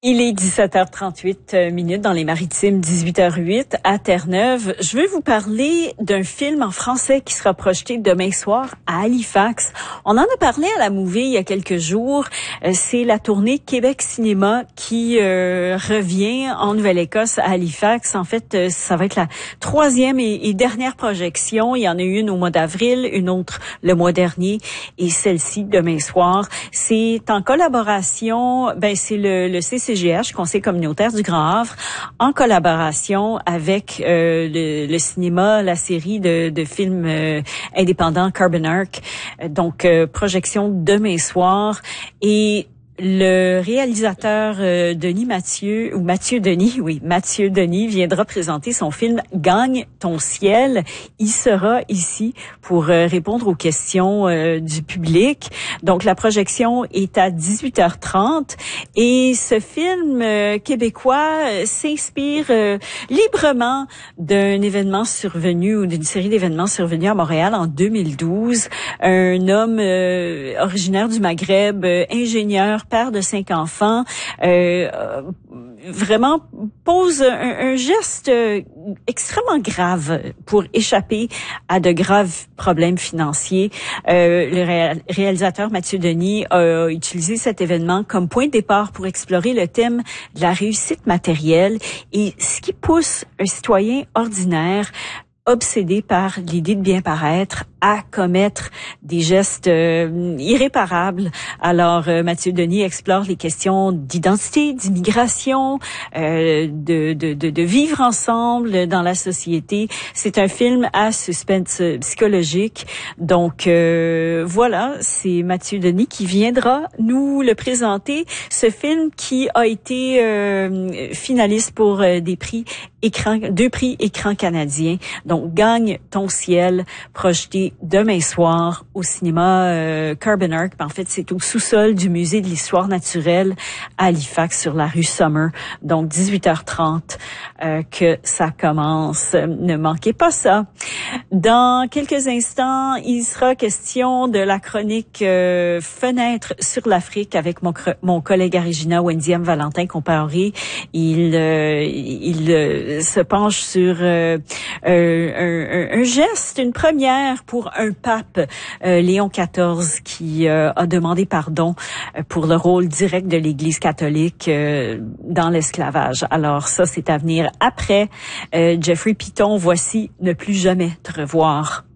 Il est 17h38 dans les Maritimes, 18h08 à Terre-Neuve. Je veux vous parler d'un film en français qui sera projeté demain soir à Halifax. On en a parlé à la Mouvée il y a quelques jours. C'est la tournée Québec Cinéma qui revient en Nouvelle-Écosse à Halifax. En fait, ça va être la troisième et dernière projection. Il y en a eu une au mois d'avril, une autre le mois dernier et celle-ci demain soir. C'est en collaboration, c'est le CCGH, Conseil communautaire du Grand Havre, en collaboration avec le cinéma, la série de films indépendants Carbon Arc. Donc, projection demain soir. Et le réalisateur Mathieu Denis viendra présenter son film Gagne ton ciel. Il sera ici pour répondre aux questions du public. Donc la projection est à 18h30 et ce film québécois s'inspire librement d'un événement survenu ou d'une série d'événements survenus à Montréal en 2012. Un homme originaire du Maghreb, ingénieur, père de 5 enfants, vraiment pose un geste extrêmement grave pour échapper à de graves problèmes financiers. Le réalisateur Mathieu Denis a utilisé cet événement comme point de départ pour explorer le thème de la réussite matérielle et ce qui pousse un citoyen ordinaire obsédé par l'idée de bien paraître à commettre des gestes irréparables. Alors, Mathieu Denis explore les questions d'identité, d'immigration, de vivre ensemble dans la société. C'est un film à suspense psychologique. Donc, voilà, c'est Mathieu Denis qui viendra nous le présenter. Ce film qui a été finaliste pour deux prix écran canadiens. Donc, Gagne ton ciel, projeté demain soir au cinéma Carbon Arc. En fait, c'est au sous-sol du Musée de l'Histoire naturelle à Halifax, sur la rue Summer. Donc, 18h30 que ça commence. Ne manquez pas ça. Dans quelques instants, il sera question de la chronique Fenêtre sur l'Afrique avec mon collègue Arigina Wendiam Valentin comparé. Il se penche sur un geste, une première pour un pape, Léon XIV, qui a demandé pardon pour le rôle direct de l'Église catholique dans l'esclavage. Alors ça, c'est à venir après. Jeffrey Piton, voici Ne plus jamais te revoir.